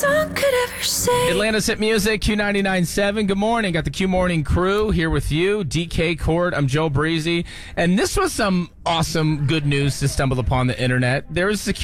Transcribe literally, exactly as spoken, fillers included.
song could ever say. Atlanta's Hit Music, Q ninety-nine point seven. Good morning. Got the Q Morning crew here with you. D K Court, I'm Joe Breezy. And this was some awesome good news to stumble upon the internet. There was a